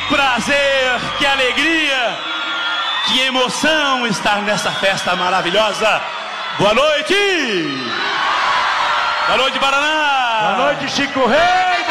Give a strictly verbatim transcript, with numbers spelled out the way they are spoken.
prazer, que alegria, que emoção estar nessa festa maravilhosa. Boa noite! Boa noite, Paraná! Boa noite, Chico Rei!